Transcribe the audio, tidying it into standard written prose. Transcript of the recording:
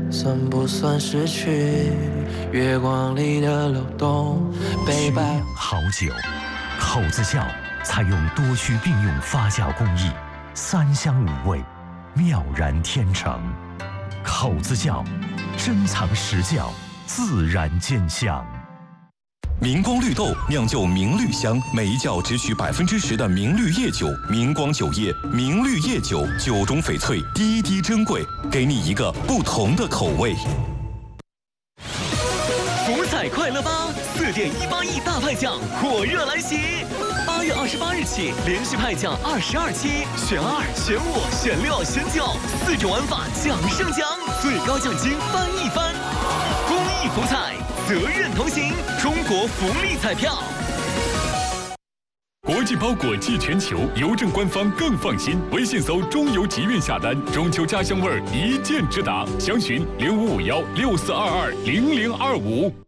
算不算失去？月光里的流动，北白好酒，口子窖采用多区并用发酵工艺，3香5味，妙然天成。口子窖，珍藏实窖，自然见香。 明光绿豆酿就明绿香，每一窖只取10%的明绿叶酒。明光酒业，明绿叶酒，酒中翡翠，滴滴珍贵，给你一个不同的口味。 福彩快乐吧，4.18亿大派奖火热来袭！8月28日起，连续派奖22期，选2、选5、选6、选9，4种玩法奖胜奖，最高奖金翻一番。公益福彩，责任同行，中国福利彩票。 国际包裹寄全球，邮政官方更放心。微信搜“中邮集运”下单，中秋家乡味儿一键直达。详询055164220025。